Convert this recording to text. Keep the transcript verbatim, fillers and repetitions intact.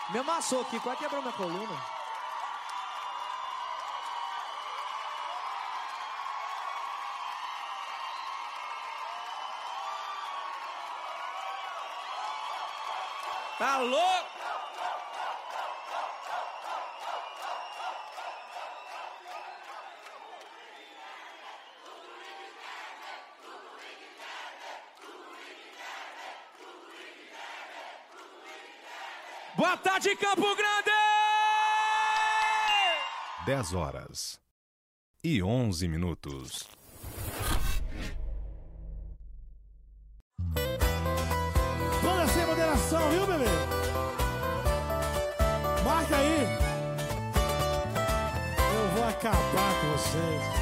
Me amassou aqui, quase quebrou minha coluna. Tá louco? Boa tarde, Campo Grande! dez horas e onze minutos. Banda sem moderação, viu, bebê? Marca aí. Eu vou acabar com vocês.